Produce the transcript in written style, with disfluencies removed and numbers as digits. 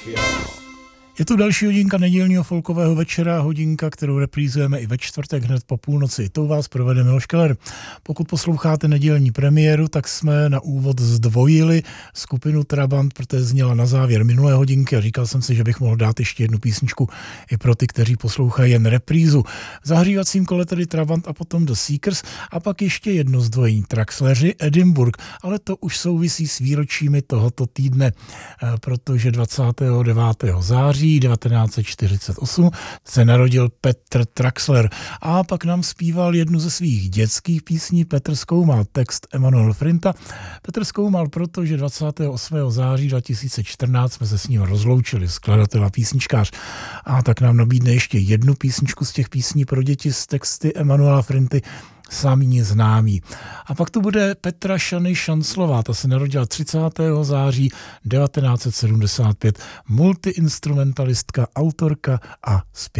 Je tu další hodinka nedělního folkového večera, hodinka, kterou reprízujeme i ve čtvrtek hned po půlnoci. Tou vás provede Miloš Keller. Pokud posloucháte nedělní premiéru, tak jsme na úvod zdvojili skupinu Trabant, protože zněla na závěr minulé hodinky a říkal jsem si, že bych mohl dát ještě jednu písničku i pro ty, kteří poslouchají jen reprízu. V zahřívacím kole tedy Trabant a potom The Seekers a pak ještě jedno zdvojení Traxleři Edinburgh, ale to už souvisí s výročími tohoto týdne, protože 29. září 1948 se narodil Petr Traxler a pak nám zpíval jednu ze svých dětských písní. Petr zkoumal text Emanuel Frinta. Petr zkoumal, protože 28. září 2014 jsme se s ním rozloučili, skladatel a písničkář. A tak nám nabídne ještě jednu písničku z těch písní pro děti s texty Emanuela Frinty, Samí známí. A pak tu bude Petra Šany Šanclová, ta se narodila 30. září 1975, multiinstrumentalistka, autorka a zpěvačka.